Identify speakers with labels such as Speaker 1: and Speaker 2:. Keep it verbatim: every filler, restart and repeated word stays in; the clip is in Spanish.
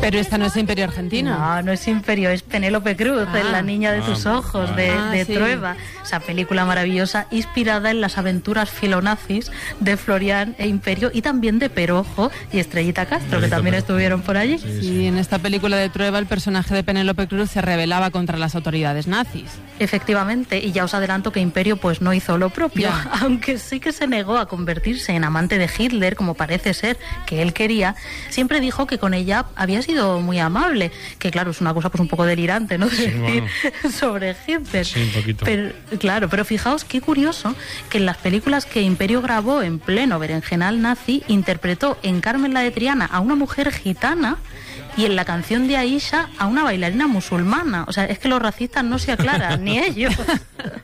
Speaker 1: Pero esta no es Imperio Argentina.
Speaker 2: No, no es Imperio, es Penélope Cruz,
Speaker 1: Ah.
Speaker 2: en La niña de
Speaker 3: Ah,
Speaker 2: tus ojos,
Speaker 3: vale.
Speaker 2: de,
Speaker 1: Ah,
Speaker 2: de
Speaker 1: sí.
Speaker 2: Trueba. Esa película maravillosa, inspirada en las aventuras filonazis de Florian e Imperio, y también de Perojo y Estrellita Castro, que
Speaker 3: Estrellita
Speaker 2: también
Speaker 3: Perojo.
Speaker 2: estuvieron por allí.
Speaker 3: Sí,
Speaker 1: Y
Speaker 3: sí.
Speaker 1: en esta película de Trueba el personaje de Penélope Cruz se rebelaba contra las autoridades nazis.
Speaker 2: Efectivamente, y ya os adelanto que Imperio pues no hizo lo propio,
Speaker 1: Ya.
Speaker 2: aunque sí que se negó a convertirse en amante de Hitler, como parece ser que él quería. Siempre dijo que con ella había sido muy amable, que claro, es una cosa pues un poco delirante, ¿no?
Speaker 3: Sí,
Speaker 2: Decir
Speaker 3: bueno.
Speaker 2: sobre Hitler.
Speaker 3: Sí, un poquito.
Speaker 2: Pero, claro, pero fijaos qué curioso que en las películas que Imperio grabó en pleno berenjenal nazi, interpretó en Carmen la de Triana a una mujer gitana y en la canción de Aisha a una bailarina musulmana. O sea, es que los racistas no se aclaran, ni ellos.